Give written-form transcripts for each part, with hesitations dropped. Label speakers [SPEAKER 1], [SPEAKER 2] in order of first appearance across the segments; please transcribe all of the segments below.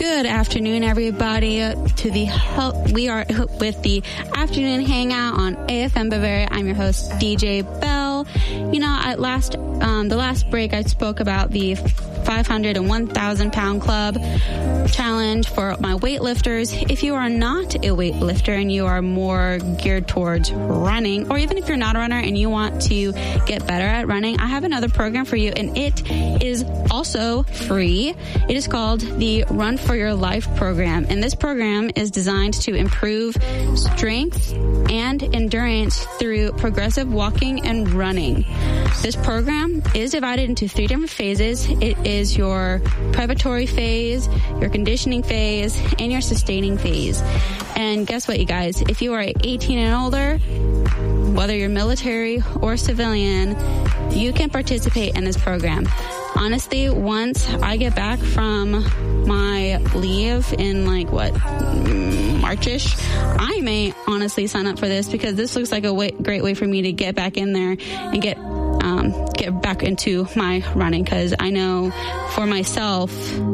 [SPEAKER 1] Good afternoon, everybody. We are with the afternoon hangout on AFM Bavaria. I'm your host, DJ Bell. You know, at the last break, I spoke about the 500 and 1,000 pound club challenge for my weightlifters. If you are not a weightlifter and you are more geared towards running, or even if you're not a runner and you want to get better at running, I have another program for you, and it is also free. It is called the Run for Your Life program, and this program is designed to improve strength and endurance through progressive walking and running. This program is divided into 3 different phases. It is your preparatory phase, your conditioning phase, and your sustaining phase. And guess what, you guys? If you are 18 and older, whether you're military or civilian, you can participate in this program. Honestly, once I get back from my leave in March-ish, I may honestly sign up for this, because this looks like a great way for me to get back in there and get back into my running, because I know for myself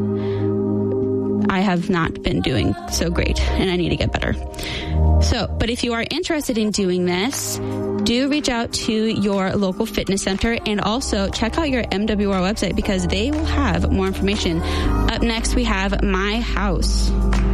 [SPEAKER 1] I have not been doing so great and I need to get better. But if you are interested in doing this, do reach out to your local fitness center, and also check out your MWR website, because they will have more information. Up next, we have My House.